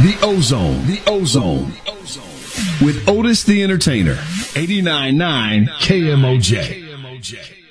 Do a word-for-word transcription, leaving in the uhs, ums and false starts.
The Ozone. The Ozone. The Ozone. With Otis the Entertainer. eighty-nine point nine K M O J.